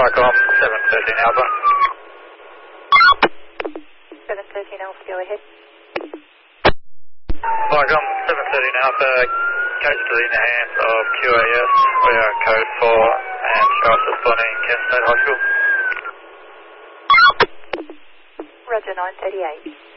Vicom 713 Alpha. 713 Alpha, go ahead. Vicom 713 Alpha, coach to in the hands of QAS. We are code 4 and show us responding Kent State High School. Roger 938.